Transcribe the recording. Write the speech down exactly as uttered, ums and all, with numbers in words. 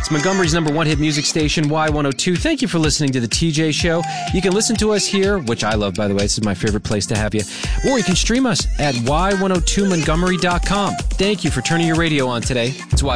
It's Montgomery's number one hit music station, Y one oh two. Thank you for listening to The T J Show. You can listen to us here, which I love, by the way. This is my favorite place to have you. Or you can stream us at y one oh two montgomery dot com. Thank you for turning your radio on today. It's Y